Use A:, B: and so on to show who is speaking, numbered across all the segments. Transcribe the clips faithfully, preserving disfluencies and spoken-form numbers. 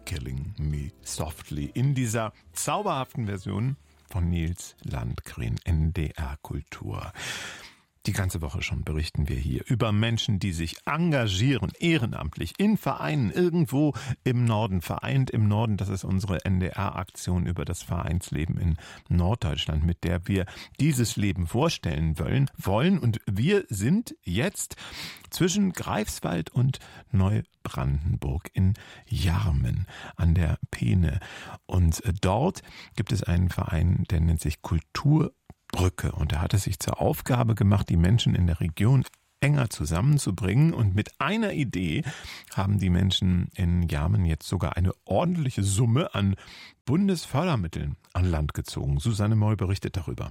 A: Killing Me Softly in dieser zauberhaften Version von Nils Landgren, N D R Kultur. Die ganze Woche schon berichten wir hier über Menschen, die sich engagieren, ehrenamtlich, in Vereinen, irgendwo im Norden, vereint im Norden. Das ist unsere N D R-Aktion über das Vereinsleben in Norddeutschland, mit der wir dieses Leben vorstellen wollen. wollen. Und wir sind jetzt zwischen Greifswald und Neubrandenburg in Jarmen an der Peene. Und dort gibt es einen Verein, der nennt sich Kultur Brücke. Und er hat es sich zur Aufgabe gemacht, die Menschen in der Region enger zusammenzubringen. Und mit einer Idee haben die Menschen in Jarmen jetzt sogar eine ordentliche Summe an Bundesfördermitteln an Land gezogen. Susanne Moll berichtet darüber.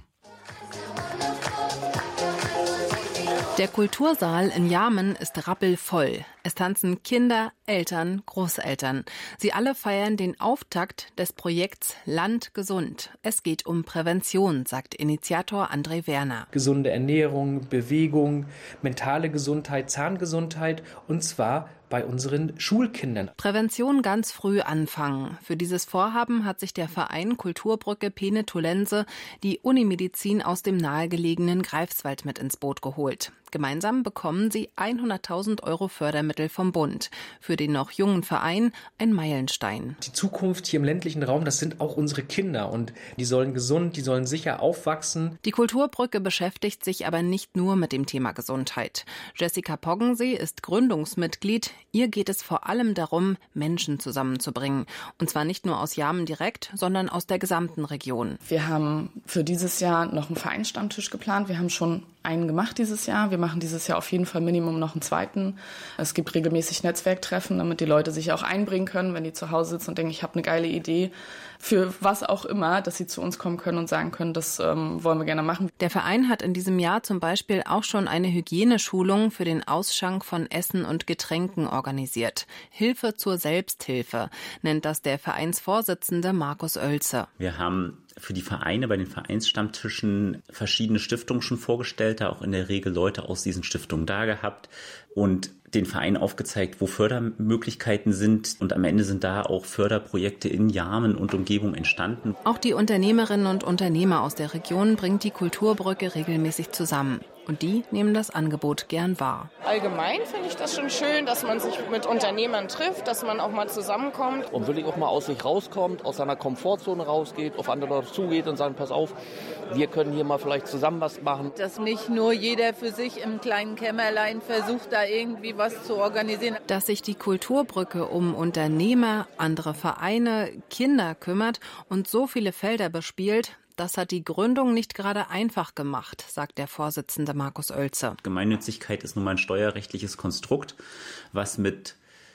B: Der Kultursaal in Jarmen ist rappelvoll. Es tanzen Kinder, Eltern, Großeltern. Sie alle feiern den Auftakt des Projekts Land gesund. Es geht um Prävention, sagt Initiator André Werner.
C: Gesunde Ernährung, Bewegung, mentale Gesundheit, Zahngesundheit und zwar bei unseren Schulkindern.
B: Prävention ganz früh anfangen. Für dieses Vorhaben hat sich der Verein Kulturbrücke Peene-Tullense die Unimedizin aus dem nahegelegenen Greifswald mit ins Boot geholt. Gemeinsam bekommen sie hunderttausend Euro Fördermittel vom Bund. Für den noch jungen Verein ein Meilenstein.
C: Die Zukunft hier im ländlichen Raum, das sind auch unsere Kinder und die sollen gesund, die sollen sicher aufwachsen.
B: Die Kulturbrücke beschäftigt sich aber nicht nur mit dem Thema Gesundheit. Jessica Poggensee ist Gründungsmitglied. Ihr geht es vor allem darum, Menschen zusammenzubringen. Und zwar nicht nur aus Jarmen direkt, sondern aus der gesamten Region.
D: Wir haben für dieses Jahr noch einen Vereinsstammtisch geplant. Wir haben schon einen gemacht dieses Jahr. Wir machen dieses Jahr auf jeden Fall Minimum noch einen zweiten. Es gibt regelmäßig Netzwerktreffen, damit die Leute sich auch einbringen können, wenn die zu Hause sitzen und denken, ich habe eine geile Idee für was auch immer, dass sie zu uns kommen können und sagen können, das ähm, wollen wir gerne machen.
B: Der Verein hat in diesem Jahr zum Beispiel auch schon eine Hygieneschulung für den Ausschank von Essen und Getränken organisiert. Hilfe zur Selbsthilfe nennt das der Vereinsvorsitzende Markus Oelze.
E: Wir haben für die Vereine bei den Vereinsstammtischen verschiedene Stiftungen schon vorgestellt, da auch in der Regel Leute aus diesen Stiftungen da gehabt und den Verein aufgezeigt, wo Fördermöglichkeiten sind. Und am Ende sind da auch Förderprojekte in Jarmen und Umgebung entstanden.
B: Auch die Unternehmerinnen und Unternehmer aus der Region bringt die Kulturbrücke regelmäßig zusammen. Und die nehmen das Angebot gern wahr.
F: Allgemein finde ich das schon schön, dass man sich mit Unternehmern trifft, dass man auch mal zusammenkommt.
G: Und wirklich auch mal aus sich rauskommt, aus seiner Komfortzone rausgeht, auf andere Leute zugeht und sagt, pass auf, wir können hier mal vielleicht zusammen was machen.
H: Dass nicht nur jeder für sich im kleinen Kämmerlein versucht, da irgendwie was zu organisieren.
B: Dass sich die Kulturbrücke um Unternehmer, andere Vereine, Kinder kümmert und so viele Felder bespielt, das hat die Gründung nicht gerade einfach gemacht, sagt der Vorsitzende Markus Oelze.
E: Gemeinnützigkeit ist nun mal ein steuerrechtliches Konstrukt, was mit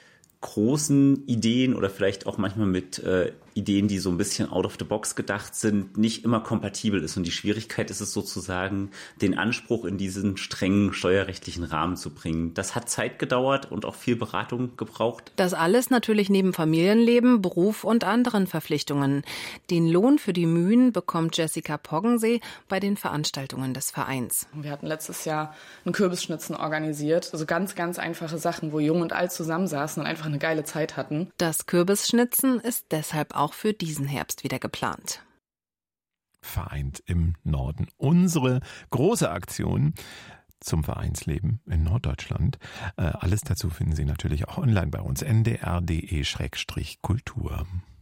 E: großen Ideen oder vielleicht auch manchmal mit äh, Ideen, die so ein bisschen out of the box gedacht sind, nicht immer kompatibel ist. Und die Schwierigkeit ist es sozusagen, den Anspruch in diesen strengen steuerrechtlichen Rahmen zu bringen. Das hat Zeit gedauert und auch viel Beratung gebraucht.
B: Das alles natürlich neben Familienleben, Beruf und anderen Verpflichtungen. Den Lohn für die Mühen bekommt Jessica Poggensee bei den Veranstaltungen des Vereins.
D: Wir hatten letztes Jahr einen Kürbisschnitzen organisiert. Also ganz, ganz einfache Sachen, wo Jung und Alt zusammensaßen und einfach eine geile Zeit hatten.
B: Das Kürbisschnitzen ist deshalb auch für diesen Herbst wieder geplant.
A: Vereint im Norden. Unsere große Aktion zum Vereinsleben in Norddeutschland. Äh, alles dazu finden Sie natürlich auch online bei uns. n d r punkt d e Schrägstrich Kultur.